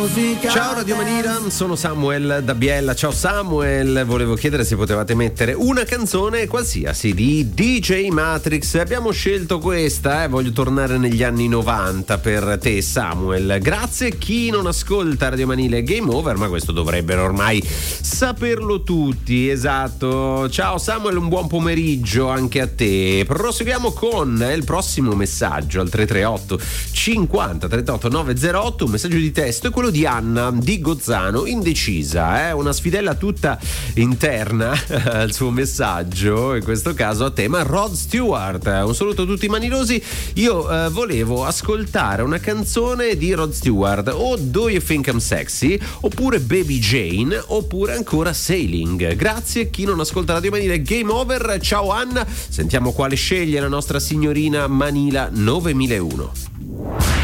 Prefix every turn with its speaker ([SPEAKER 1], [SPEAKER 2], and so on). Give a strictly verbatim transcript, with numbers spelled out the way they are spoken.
[SPEAKER 1] Ciao Radio Manira, sono Samuel da Biella. Ciao Samuel, volevo chiedere se potevate mettere una canzone qualsiasi di D J Matrix. Abbiamo scelto questa, eh? Voglio tornare negli anni novanta per te Samuel. Grazie. Chi non ascolta Radio Manila è Game Over, ma questo dovrebbero ormai saperlo tutti. Esatto. Ciao Samuel, un buon pomeriggio anche a te. Proseguiamo con il prossimo messaggio al tre tre otto cinquanta trentotto novecentotto, un messaggio di testo, è quello di Anna di Gozzano, indecisa, eh? Una sfidella tutta interna al suo messaggio, in questo caso a tema Rod Stewart. Un saluto a tutti i manirosi. Io eh, volevo ascoltare una canzone di Rod Stewart, o Do You Think I'm Sexy, oppure Baby Jane, oppure ancora Sailing. Grazie. Chi non ascolta Radio Manila è Game Over. Ciao Anna, sentiamo quale sceglie la nostra signorina Manila novemilauno.